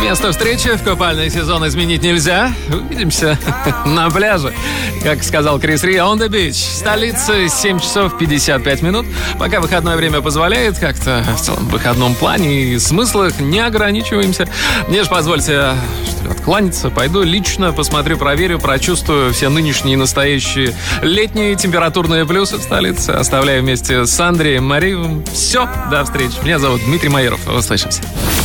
Место встречи в купальный сезон изменить нельзя. Увидимся на пляже. Как сказал Крис Ри, on the beach. Столица, 7 часов 55 минут. Пока выходное время позволяет, как-то в целом в выходном плане и смыслах не ограничиваемся. Мне же позвольте, что ли, откланяться. Пойду лично посмотрю, проверю, прочувствую все нынешние и настоящие летние температурные плюсы в столице. Оставляю вместе с Андреем Мариевым. Все, до встречи. Меня зовут Дмитрий Майеров. Услышимся.